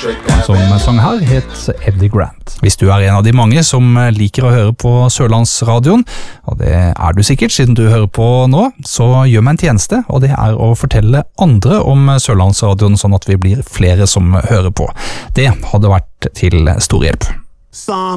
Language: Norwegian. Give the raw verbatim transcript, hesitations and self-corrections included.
Som sang her het Eddie Grant. Hvis du er en av de mange som liker å høre på Sørlandsradioen, og det er du sikkert siden du hører på nå, så gjør meg en tjeneste, og det er å fortelle andre om Sørlandsradioen sånn at vi blir flere som hører på. Det hadde vært til stor hjelp.